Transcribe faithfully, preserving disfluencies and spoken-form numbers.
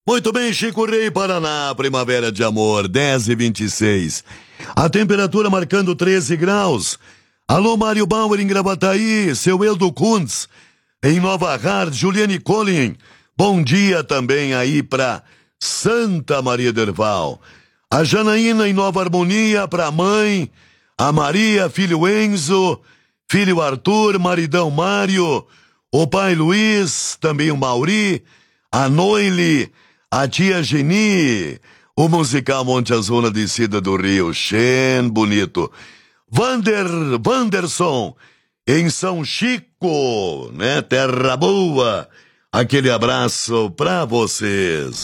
Muito bem, Chico Rei, Paraná, primavera de amor, dez e vinte e seis. A temperatura marcando treze graus. Alô, Mário Bauer em Gravataí, seu Eldo Kuntz, em Nova Hard, Juliane Collin. Bom dia também aí pra Santa Maria Derval. A Janaína em Nova Harmonia, pra mãe, a Maria, filho Enzo, filho Arthur, maridão Mário, o pai Luiz, também o Mauri, a Noile, a tia Geni, o musical Monte Azul na descida do Rio, Xen, bonito. Vander, Vanderson, em São Chico, né, terra boa, aquele abraço pra vocês.